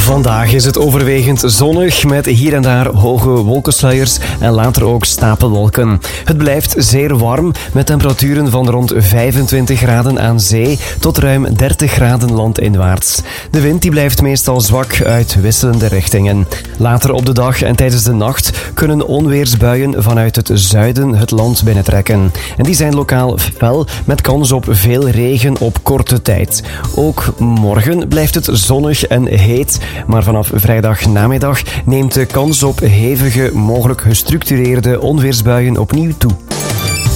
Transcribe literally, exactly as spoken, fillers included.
Vandaag is het overwegend zonnig met hier en daar hoge wolkensluiers en later ook stapelwolken. Het blijft zeer warm met temperaturen van rond vijfentwintig graden aan zee tot ruim dertig graden landinwaarts. De wind die blijft meestal zwak uit wisselende richtingen. Later op de dag en tijdens de nacht kunnen onweersbuien vanuit het zuiden het land binnentrekken. En die zijn lokaal fel met kans op veel regen op korte tijd. Ook morgen blijft het zonnig en heet, maar vanaf vrijdag namiddag neemt de kans op hevige, mogelijk gestructureerde onweersbuien opnieuw toe.